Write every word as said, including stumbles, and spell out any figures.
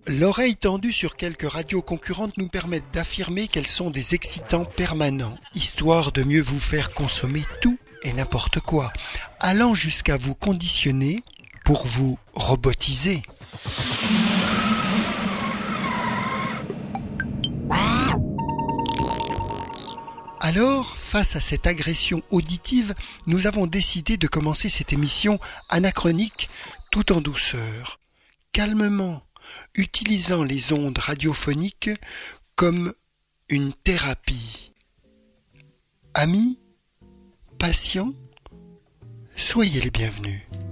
L'oreille tendue sur quelques radios concurrentes nous permet d'affirmer qu'elles sont des excitants permanents, histoire de mieux vous faire consommer tout et n'importe quoi, allant jusqu'à vous conditionner pour vous robotiser. Alors, face à cette agression auditive, nous avons décidé de commencer cette émission anachronique tout en douceur, calmement, utilisant les ondes radiophoniques comme une thérapie. Amis, patients, soyez les bienvenus.